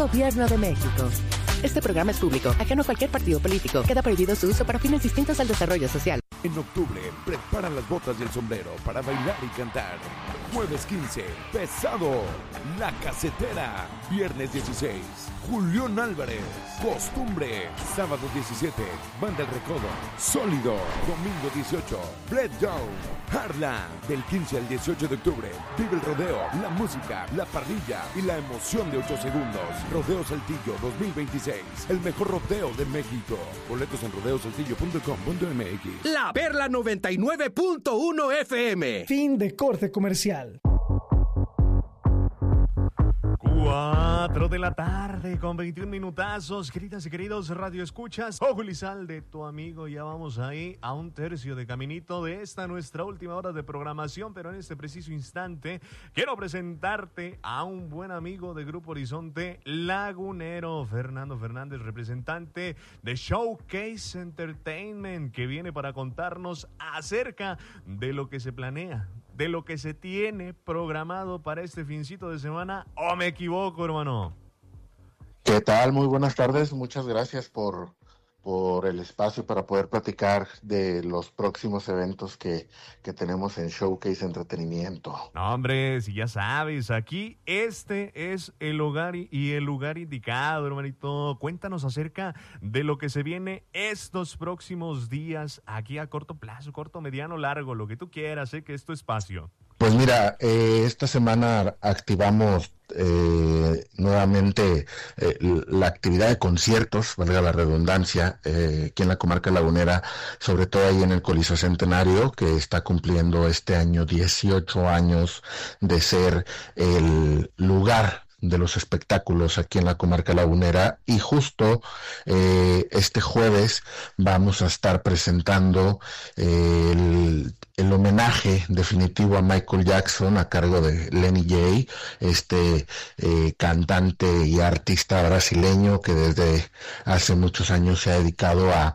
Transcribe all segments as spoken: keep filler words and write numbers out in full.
Gobierno de México. Este programa es público, ajeno a cualquier partido político. Queda prohibido su uso para fines distintos al desarrollo social. En octubre, prepara las botas y el sombrero para bailar y cantar. Jueves quince, Pesado, La Casetera. Viernes dieciséis, Julián Álvarez, Costumbre. Sábado diecisiete, Banda El Recodo, Sólido. Domingo dieciocho, Bread Down, Harlan. Del quince al dieciocho de octubre, vive el rodeo, la música, la parrilla y la emoción de ocho segundos. Rodeo Saltillo dos mil veintiséis, el mejor rodeo de México. Boletos en rodeo saltillo punto com punto m x. La Perla noventa y nueve punto uno F M. Fin de corte comercial. Cuatro de la tarde con veintiún minutazos, queridas y queridos radioescuchas. Ojo Lizal de tu amigo, ya vamos ahí a un tercio de caminito de esta nuestra última hora de programación, pero en este preciso instante quiero presentarte a un buen amigo de Grupo Horizonte Lagunero, Fernando Fernández, representante de Showcase Entertainment, que viene para contarnos acerca de lo que se planea, de lo que se tiene programado para este fincito de semana. ¿O me equivoco, hermano? ¿Qué tal? Muy buenas tardes. Muchas gracias por, por el espacio para poder platicar de los próximos eventos que, que tenemos en Showcase Entretenimiento. No, hombre, si ya sabes, aquí este es el hogar y el lugar indicado, hermanito. Cuéntanos acerca de lo que se viene estos próximos días, aquí a corto plazo, corto, mediano, largo, lo que tú quieras, sé que es tu espacio. Pues mira, eh, esta semana activamos eh, nuevamente eh, la actividad de conciertos, valga la redundancia, eh, aquí en la comarca lagunera, sobre todo ahí en el Coliseo Centenario, que está cumpliendo este año dieciocho años de ser el lugar de los espectáculos aquí en la comarca lagunera, y justo eh, este jueves vamos a estar presentando eh, el, el homenaje definitivo a Michael Jackson a cargo de Lenny J, este eh, cantante y artista brasileño que desde hace muchos años se ha dedicado a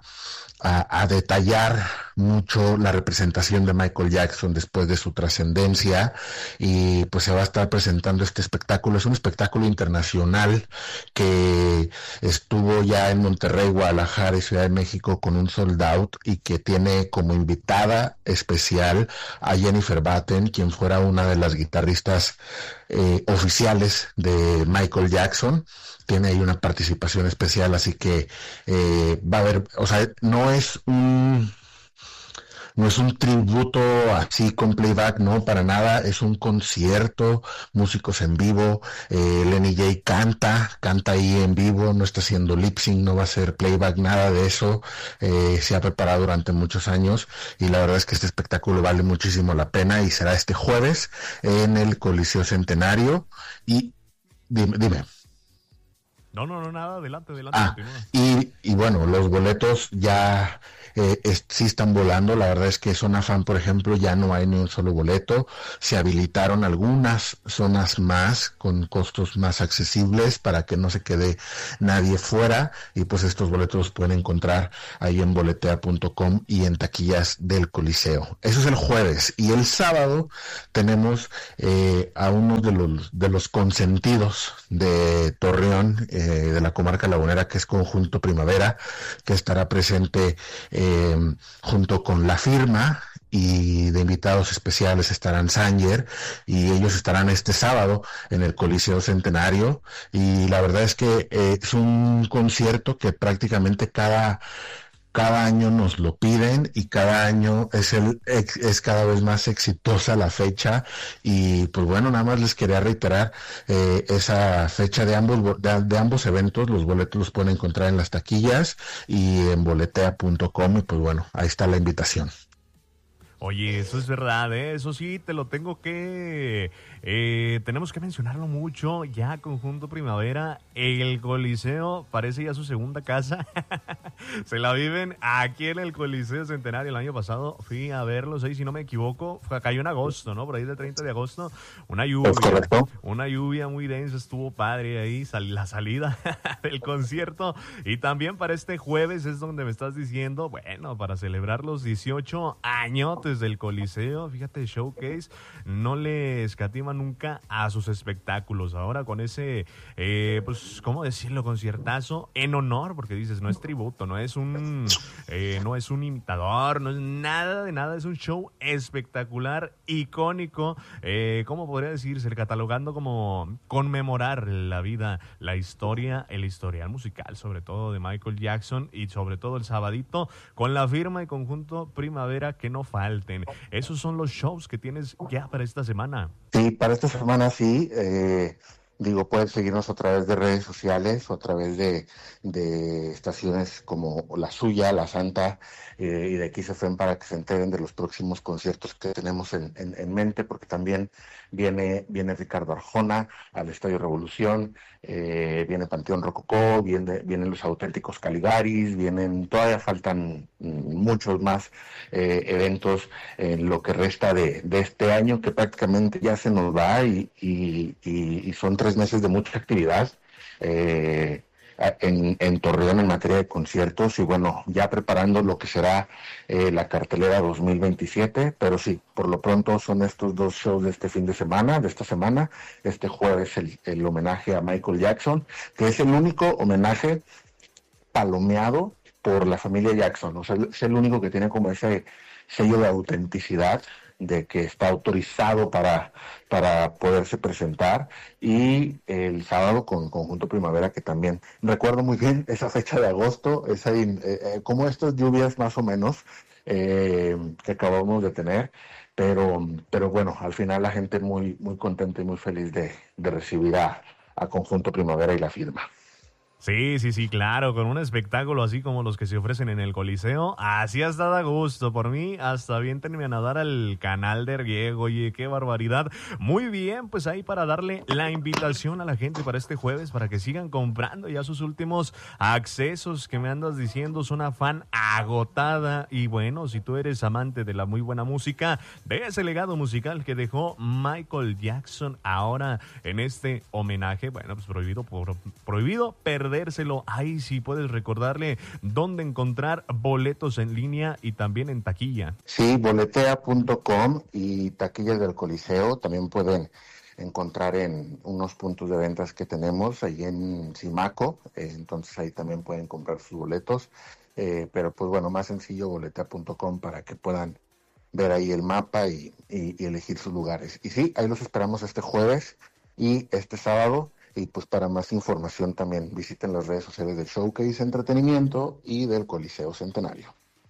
A, a detallar mucho la representación de Michael Jackson después de su trascendencia, y pues se va a estar presentando este espectáculo. Es un espectáculo internacional que estuvo ya en Monterrey, Guadalajara y Ciudad de México con un sold out, y que tiene como invitada especial a Jennifer Batten, quien fuera una de las guitarristas eh, oficiales de Michael Jackson. Tiene ahí una participación especial, así que eh, va a haber, o sea, no es un no es un tributo así con playback, no, para nada, es un concierto, músicos en vivo, eh, Lenny J canta, canta ahí en vivo, no está haciendo lip sync, no va a ser playback, nada de eso, eh, se ha preparado durante muchos años, y la verdad es que este espectáculo vale muchísimo la pena, y será este jueves en el Coliseo Centenario. Y dime, dime. No, no, no, nada, adelante, adelante. Ah, y, y bueno, los boletos ya eh, es, sí están volando. La verdad es que Zona Fan, por ejemplo, ya no hay ni un solo boleto. Se habilitaron algunas zonas más con costos más accesibles para que no se quede nadie fuera, y pues estos boletos los pueden encontrar ahí en boletea punto com y en taquillas del Coliseo. Eso es el jueves, y el sábado tenemos eh, a uno de los, de los consentidos de Torreón, eh, de la comarca lagunera, que es Conjunto Primavera, que estará presente eh, junto con La Firma, y de invitados especiales estarán Sanger, y ellos estarán este sábado en el Coliseo Centenario. Y la verdad es que eh, es un concierto que prácticamente cada Cada año nos lo piden, y cada año es el es cada vez más exitosa la fecha. Y pues bueno, nada más les quería reiterar eh, esa fecha de ambos de, de ambos eventos. Los boletos los pueden encontrar en las taquillas y en boletea punto com, y pues bueno, ahí está la invitación. Oye, eso es verdad, ¿eh? Eso sí, te lo tengo que... Eh, tenemos que mencionarlo mucho. Ya Conjunto Primavera, el Coliseo parece ya su segunda casa. Se la viven aquí en el Coliseo Centenario. El año pasado fui a verlos ahí, si no me equivoco, cayó en agosto, ¿no? Por ahí del treinta de agosto. Una lluvia, una lluvia muy densa, estuvo padre ahí, sal, la salida del concierto. Y también para este jueves es donde me estás diciendo, bueno, para celebrar los dieciocho años abarrotes del Coliseo. Fíjate, Showcase no le escatima nunca a sus espectáculos. Ahora con ese, eh, pues, ¿cómo decirlo? Conciertazo en honor, porque dices, no es tributo, no es un, eh, no es un imitador, no es nada de nada, es un show espectacular, icónico, eh, ¿cómo podría decirse? Catalogando como conmemorar la vida, la historia, el historial musical, sobre todo de Michael Jackson, y sobre todo el sabadito con la firma y conjunto Primavera, que no falten. Esos son los shows que tienes ya para esta semana. Sí, para esta semana sí. Eh, digo, pueden seguirnos a través de redes sociales o a través de, de estaciones como la suya, La Santa, eh, y de X F M, para que se enteren de los próximos conciertos que tenemos en, en, en mente, porque también viene, viene Ricardo Arjona al Estadio Revolución, eh, viene Panteón Rococó, viene, vienen los Auténticos Caligaris, vienen, todavía faltan muchos más eh, eventos en lo que resta de, de este año, que prácticamente ya se nos va, y, y, y, y son tres meses de mucha actividad eh, en, en Torreón en materia de conciertos, y bueno, ya preparando lo que será eh, la cartelera dos mil veintisiete, pero sí, por lo pronto son estos dos shows de este fin de semana, de esta semana. Este jueves el, el homenaje a Michael Jackson, que es el único homenaje palomeado por la familia Jackson, o sea, es el único que tiene como ese sello de autenticidad, de que está autorizado para, para poderse presentar. Y el sábado con Conjunto Primavera, que también recuerdo muy bien esa fecha de agosto, esa, eh, eh, como estas lluvias más o menos eh, que acabamos de tener, pero, pero bueno, al final la gente muy, muy contenta y muy feliz de, de recibir a, a Conjunto Primavera y la firma. Sí, sí, sí, claro, con un espectáculo así como los que se ofrecen en el Coliseo, así hasta da gusto. Por mí, hasta bien terminan a dar al canal de riego. Oye, qué barbaridad. Muy bien, pues ahí para darle la invitación a la gente para este jueves, para que sigan comprando ya sus últimos accesos, que me andas diciendo son una fan agotada. Y bueno, si tú eres amante de la muy buena música, de ese legado musical que dejó Michael Jackson, ahora en este homenaje, bueno, pues prohibido, por, prohibido perder Perdérselo. Ahí sí puedes recordarle dónde encontrar boletos en línea y también en taquilla. Sí, boletea punto com y taquillas del Coliseo. También pueden encontrar en unos puntos de ventas que tenemos ahí en Simaco, eh, entonces ahí también pueden comprar sus boletos, eh, pero pues bueno, más sencillo, boletea punto com, para que puedan ver ahí el mapa y, y, y elegir sus lugares. Y sí, ahí los esperamos este jueves y este sábado. Y pues para más información también visiten las redes sociales del Showcase Entretenimiento y del Coliseo Centenario.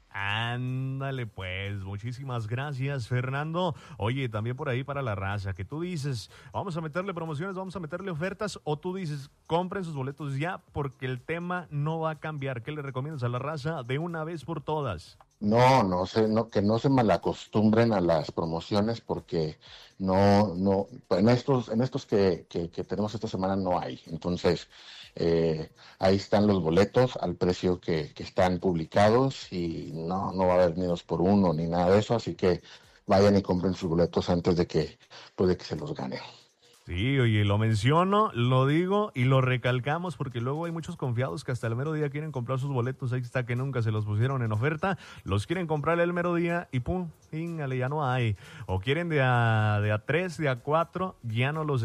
Ándale pues, muchísimas gracias, Fernando. Oye, también por ahí para la raza, que tú dices, vamos a meterle promociones, vamos a meterle ofertas, o tú dices, compren sus boletos ya porque el tema no va a cambiar. ¿Qué le recomiendas a la raza de una vez por todas? No, no sé, no, que no se malacostumbren a las promociones, porque no, no, en estos, en estos que, que, que tenemos esta semana no hay. Entonces, eh, ahí están los boletos al precio que, que están publicados, y no, no va a haber ni dos por uno ni nada de eso, así que vayan y compren sus boletos antes de que, pues de que se los ganen. Sí, oye, lo menciono, lo digo y lo recalcamos, porque luego hay muchos confiados que hasta el mero día quieren comprar sus boletos. Ahí está, que nunca se los pusieron en oferta, los quieren comprar el mero día y pum, íngale, ya no hay. O quieren de a, de a tres, de a cuatro, ya no los